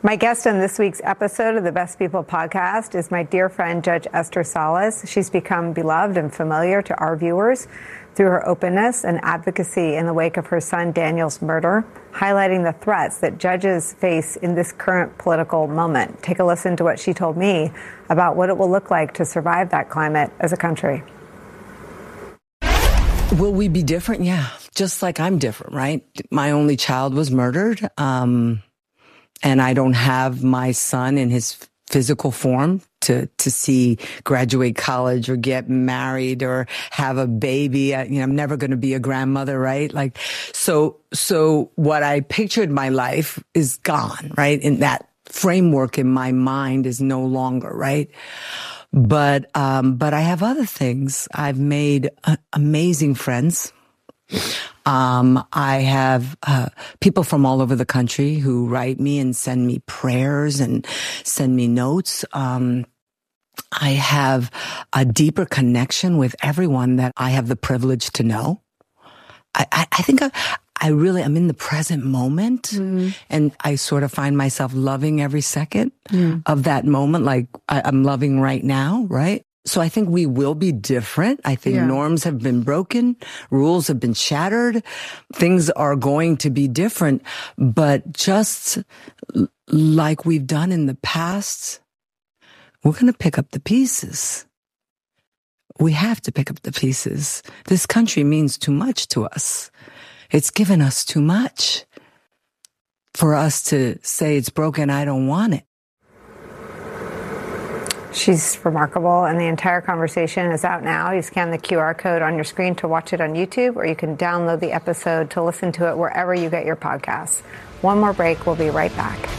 My guest on this week's episode of the Best People podcast is my dear friend, Judge Esther Salas. She's become beloved and familiar to our viewers through her openness and advocacy in the wake of her son Daniel's murder, highlighting the threats that judges face in this current political moment. Take a listen to what she told me about what it will look like to survive that climate as a country. Will we be different? Yeah, just like I'm different, right? My only child was murdered. And I don't have my son in his physical form to see graduate college or get married or have a baby. I'm never going to be a grandmother, right? So what I pictured my life is gone, right? And that framework in my mind is no longer, right? But I have other things. I've made amazing friends. I have people from all over the country who write me and send me prayers and send me notes. I have a deeper connection with everyone that I have the privilege to know. I think I'm in the present moment, and I sort of find myself loving every second of that moment, like I'm loving right now, right? So I think we will be different. I think norms have been broken. Rules have been shattered. Things are going to be different. But just like we've done in the past, we're going to pick up the pieces. We have to pick up the pieces. This country means too much to us. It's given us too much for us to say it's broken, I don't want it. She's remarkable, and the entire conversation is out now. You scan the QR code on your screen to watch it on YouTube, or you can download the episode to listen to it wherever you get your podcasts. One more break. We'll be right back.